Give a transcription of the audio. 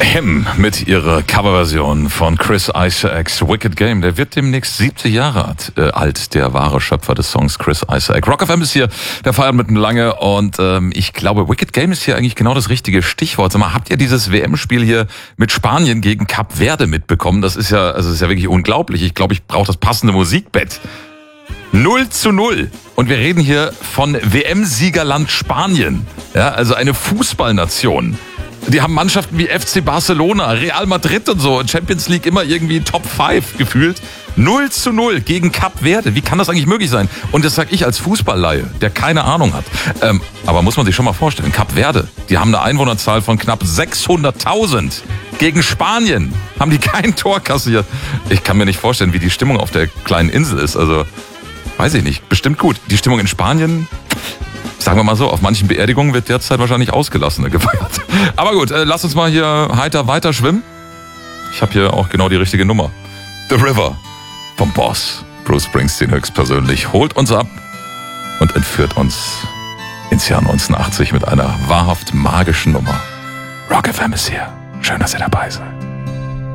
Him mit ihrer Coverversion von Chris Isaak's Wicked Game. Der wird demnächst 70 Jahre alt, der wahre Schöpfer des Songs Chris Isaak. Rock FM ist hier, der feiert mitten lange und ich glaube, Wicked Game ist hier eigentlich genau das richtige Stichwort. Sag mal, habt ihr dieses WM-Spiel hier mit Spanien gegen Kap Verde mitbekommen? Das ist ja wirklich unglaublich. Ich glaube, ich brauche das passende Musikbett. 0:0. Und wir reden hier von WM-Siegerland Spanien. Ja, also eine Fußballnation. Die haben Mannschaften wie FC Barcelona, Real Madrid und so, Champions League immer irgendwie Top 5 gefühlt. 0:0 gegen Kap Verde. Wie kann das eigentlich möglich sein? Und das sage ich als Fußballleihe, der keine Ahnung hat. Aber muss man sich schon mal vorstellen, Kap Verde, die haben eine Einwohnerzahl von knapp 600.000. Gegen Spanien haben die kein Tor kassiert. Ich kann mir nicht vorstellen, wie die Stimmung auf der kleinen Insel ist. Also, weiß ich nicht. Bestimmt gut. Die Stimmung in Spanien, sagen wir mal so, auf manchen Beerdigungen wird derzeit wahrscheinlich Ausgelassene gefeiert. Aber gut, lass uns mal hier heiter weiter schwimmen. Ich habe hier auch genau die richtige Nummer. The River vom Boss. Bruce Springsteen höchstpersönlich holt uns ab und entführt uns ins Jahr 1980 mit einer wahrhaft magischen Nummer. Rock FM ist hier. Schön, dass ihr dabei seid.